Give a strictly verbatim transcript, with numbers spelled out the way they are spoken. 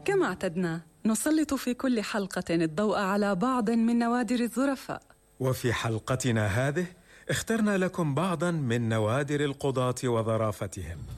كما اعتدنا نسلط في كل حلقة الضوء على بعض من نوادر الظرفاء، وفي حلقتنا هذه اخترنا لكم بعضا من نوادر القضاة وظرافتهم.